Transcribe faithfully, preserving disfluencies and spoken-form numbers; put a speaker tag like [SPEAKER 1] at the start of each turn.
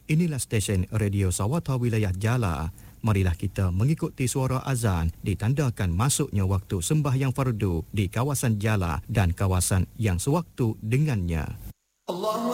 [SPEAKER 1] Inilah stesen radio Sawata Wilayah Jala. Marilah kita mengikuti suara azan ditandakan masuknya waktu sembahyang fardu di kawasan Jala dan kawasan yang sewaktu dengannya.